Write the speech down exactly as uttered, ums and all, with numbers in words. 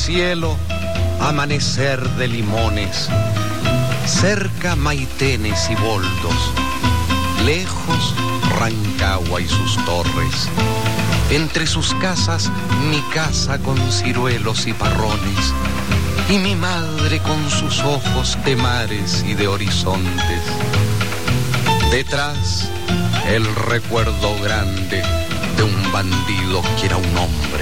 cielo, amanecer de limones, cerca Maitenes y Boldos, lejos Rancagua y sus torres, entre sus casas mi casa con ciruelos y parrones, y mi madre con sus ojos de mares y de horizontes. Detrás, el recuerdo grande de un bandido que era un hombre.